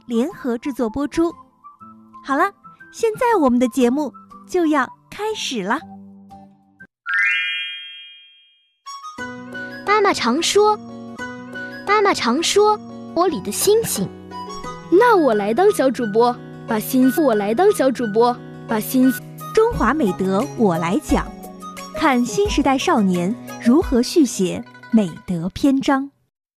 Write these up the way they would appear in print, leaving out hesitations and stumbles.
联合制作播出。好了，现在我们的节目就要开始了。 妈妈常说窝里的星星。 那我来当小主播，把星星中华美德我来讲，看新时代少年如何续写美德篇章。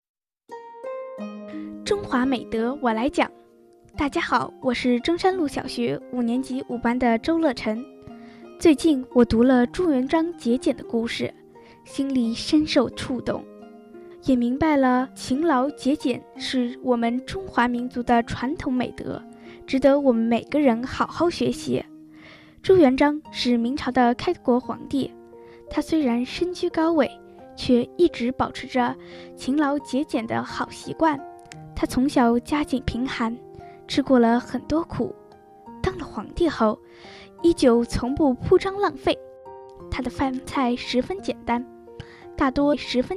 中华美德我来讲。大家好，我是中山路小学5年级5班的周乐晨。最近我读了朱元璋节俭的故事，心里深受触动，也明白了勤劳节俭是我们中华民族的传统美德，值得我们每个人好好学习。朱元璋是明朝的开国皇帝，他虽然身居高位，却一直保持着勤劳节俭的好习惯。他从小家境贫寒，吃过了很多苦，当了皇帝后依旧从不铺张浪费。他的饭菜十分简单，大多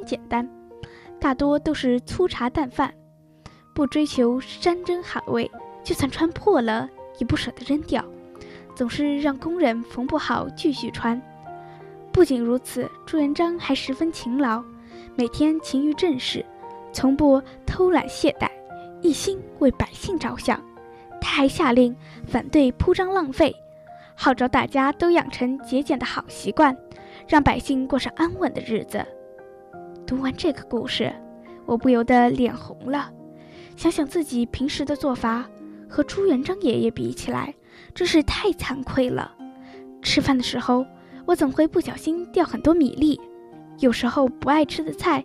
都是粗茶淡饭，不追求山珍海味，就算穿破了也不舍得扔掉，总是让工人缝不好继续穿。不仅如此，朱元璋还十分勤劳，每天勤于政事，从不偷懒懈怠，一心为百姓着想。他还下令反对铺张浪费，号召大家都养成节俭的好习惯，让百姓过上安稳的日子。读完这个故事，我不由得脸红了，想想自己平时的做法和朱元璋爷爷比起来，真是太惭愧了。吃饭的时候，我总会不小心掉很多米粒，有时候不爱吃的菜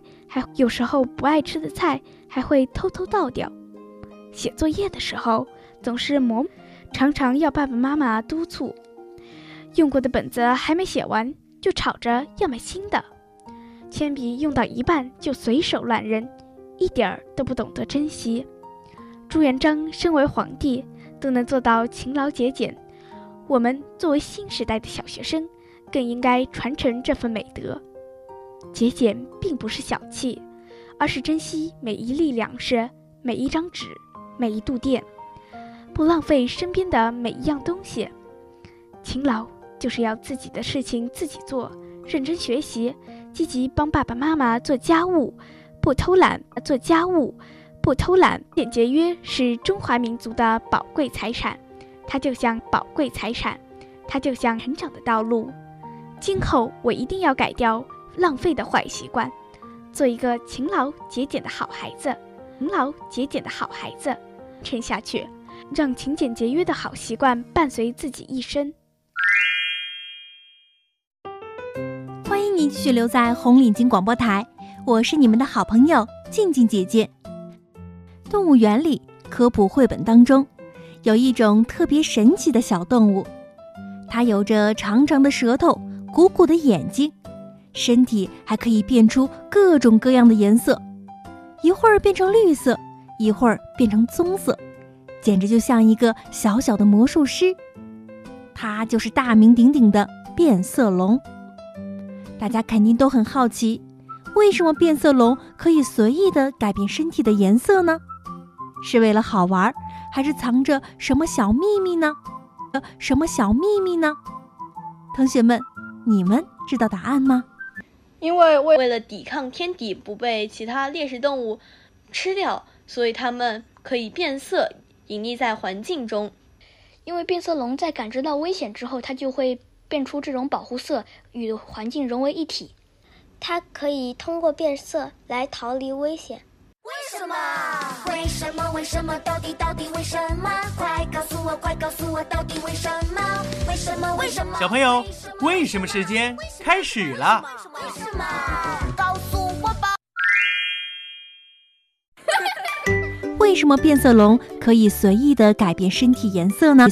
还会偷偷倒掉。写作业的时候总是常常要爸爸妈妈督促，用过的本子还没写完就吵着要买新的，铅笔用到一半就随手乱扔，一点儿都不懂得珍惜。朱元璋身为皇帝都能做到勤劳节俭，我们作为新时代的小学生更应该传承这份美德。节俭并不是小气，而是珍惜每一粒粮食，每一张纸，每一度电，不浪费身边的每一样东西。勤劳就是要自己的事情自己做，认真学习，积极帮爸爸妈妈做家务，不偷懒。节约是中华民族的宝贵财产，它就像成长的道路。今后我一定要改掉浪费的坏习惯，做一个勤劳节俭的好孩子，撑下去，让勤俭节约的好习惯伴随自己一生。 欢迎您继续留在红领巾广播台，我是你们的好朋友静静姐姐。动物园里科普绘本当中有一种特别神奇的小动物，它有着长长的舌头，鼓鼓的眼睛，身体还可以变出各种各样的颜色，一会儿变成绿色，一会儿变成棕色，简直就像一个小小的魔术师。它就是大名鼎鼎的变色龙。大家肯定都很好奇，为什么变色龙可以随意地改变身体的颜色呢？是为了好玩，还是藏着什么小秘密呢？同学们，你们知道答案吗？ 因为了抵抗天敌不被其他猎食动物吃掉，所以它们可以变色，隐匿在环境中。 因为变色龙在感知到危险之后，它就会变出这种保护色，与环境融为一体。 它可以通过变色来逃离危险。 为什么？到底为什么？快告诉我，到底为什么？为什么？ 小朋友，为什么时间开始了？ 为什么？告诉我吧。 为什么变色龙可以随意地改变身体颜色呢？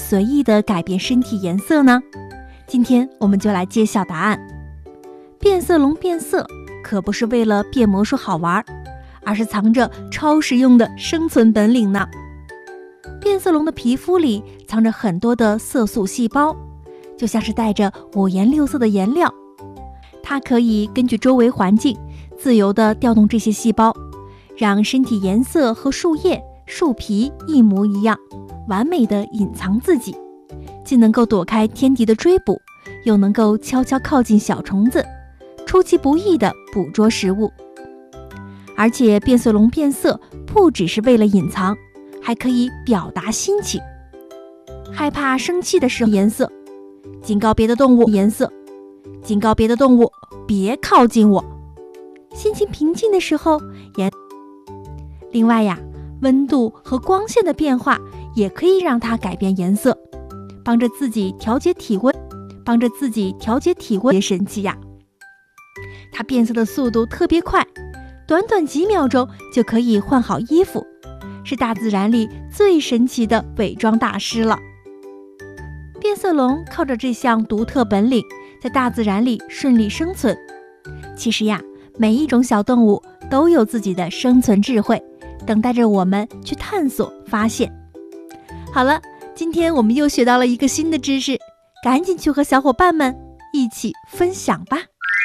今天我们就来揭晓答案。变色龙变色可不是为了变魔术好玩，而是藏着超实用的生存本领呢。变色龙的皮肤里藏着很多的色素细胞，就像是带着五颜六色的颜料。它可以根据周围环境自由地调动这些细胞，让身体颜色和树叶树皮一模一样，完美的隐藏自己，既能够躲开天敌的追捕，又能够悄悄靠近小虫子，出其不意地捕捉食物。而且变色龙变色不只是为了隐藏，还可以表达心情。害怕生气的时候颜色，警告别的动物颜色，警告别的动物别靠近我。心情平静的时候颜。另外呀，温度和光线的变化也可以让它改变颜色，帮着自己调节体温，特别神奇呀。它变色的速度特别快，短短几秒钟就可以换好衣服，是大自然里最神奇的伪装大师了。变色龙靠着这项独特本领，在大自然里顺利生存。其实呀，每一种小动物都有自己的生存智慧，等待着我们去探索发现。好了，今天我们又学到了一个新的知识，赶紧去和小伙伴们一起分享吧。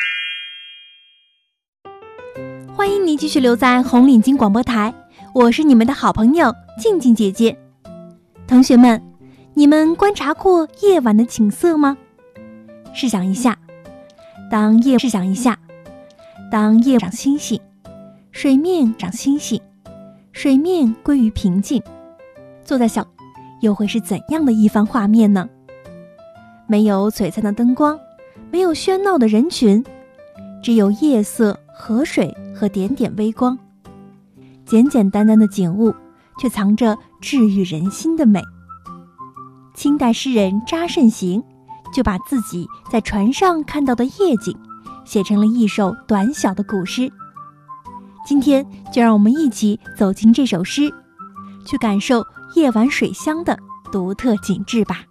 欢迎你继续留在红领巾广播台，我是你们的好朋友静静姐姐。同学们，你们观察过夜晚的景色吗？试想一下，当夜长星星，水面归于平静，坐在小又会是怎样的一番画面呢？没有璀璨的灯光，没有喧闹的人群，只有夜色、河水和点点微光。简简单单的景物，却藏着治愈人心的美。清代诗人查慎行就把自己在船上看到的夜景写成了一首短小的古诗。今天就让我们一起走进这首诗，去感受夜晚水乡的独特景致吧。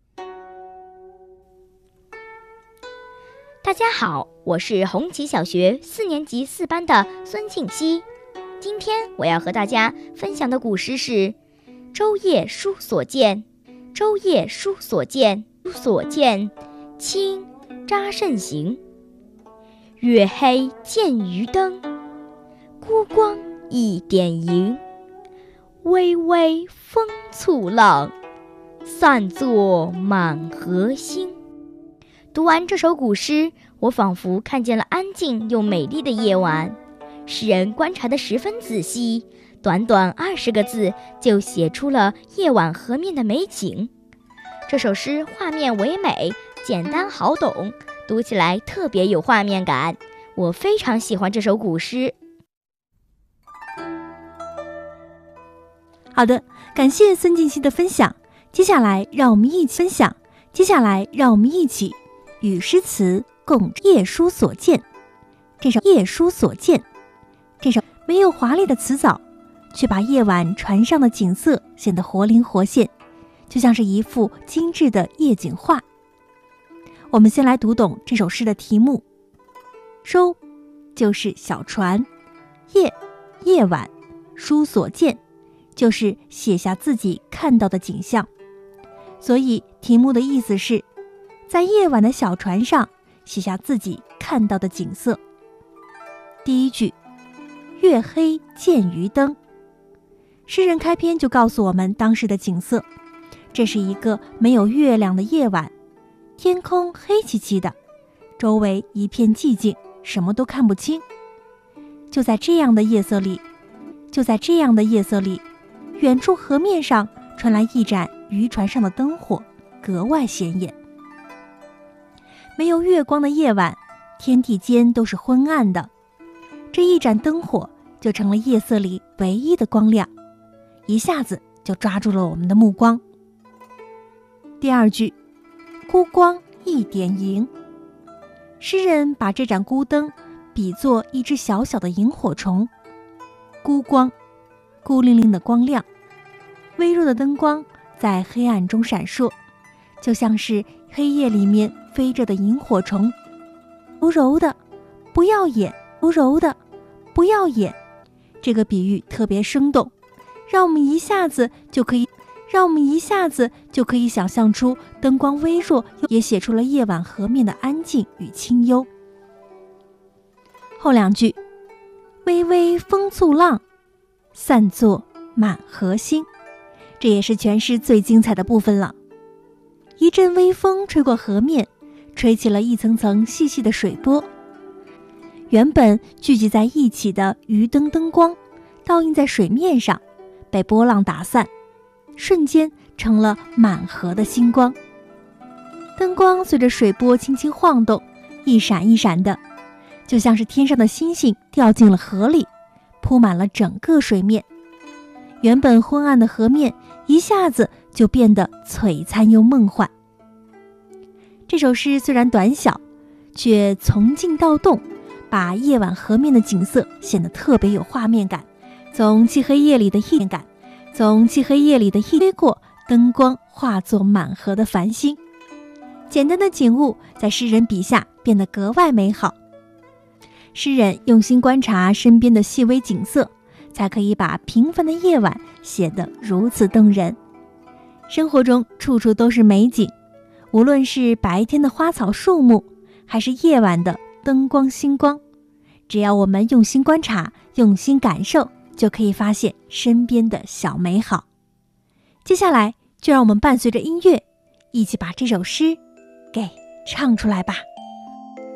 大家好，我是红旗小学4年级4班的孙静熙。今天我要和大家分享的古诗是《舟夜书所见》。舟夜书所见，清查慎行。月黑见渔灯，孤光一点萤。微微风簇浪，散作满河星。读完这首古诗，我仿佛看见了安静又美丽的夜晚。诗人观察得十分仔细，短短20个字就写出了夜晚河面的美景。这首诗画面唯美，简单好懂，读起来特别有画面感。我非常喜欢这首古诗。 好的，感谢孙静熙的分享。接下来让我们一起与诗词共夜书所见。这首没有华丽的词藻，却把夜晚船上的景色显得活灵活现，就像是一幅精致的夜景画。我们先来读懂这首诗的题目。舟就是小船，夜晚，书所见就是写下自己看到的景象。所以题目的意思是在夜晚的小船上写下自己看到的景色。第一句，月黑见渔灯。诗人开篇就告诉我们当时的景色，这是一个没有月亮的夜晚，天空黑漆漆的，周围一片寂静，什么都看不清。就在这样的夜色里，远处河面上传来一盏渔船上的灯火，格外显眼。没有月光的夜晚，天地间都是昏暗的，这一盏灯火就成了夜色里唯一的光亮，一下子就抓住了我们的目光。第二句，孤光一点萤。诗人把这盏孤灯比作一只小小的萤火虫，孤光，孤零零的光亮，微弱的灯光在黑暗中闪烁，就像是黑夜里面飞着的萤火虫。柔柔的，不耀眼，这个比喻特别生动，让我们一下子就可以想象出灯光微弱，也写出了夜晚河面的安静与清幽。后两句，微微风簇浪，散作满河星，这也是全诗最精彩的部分了。一阵微风吹过河面，吹起了一层层细细的水波，原本聚集在一起的鱼灯灯光倒映在水面上，被波浪打散，瞬间成了满河的星光。灯光随着水波轻轻晃动，一闪一闪的，就像是天上的星星掉进了河里，铺满了整个水面。原本昏暗的河面一下子就变得璀璨又梦幻。这首诗虽然短小，却从静到动，把夜晚河面的景色显得特别有画面感。从漆黑夜里的一感，从漆黑夜里的一飞过，灯光化作满河的繁星。简单的景物在诗人笔下变得格外美好。诗人用心观察身边的细微景色，才可以把平凡的夜晚写得如此动人。生活中处处都是美景，无论是白天的花草树木，还是夜晚的灯光星光，只要我们用心观察，用心感受，就可以发现身边的小美好。接下来就让我们伴随着音乐，一起把这首诗给唱出来吧。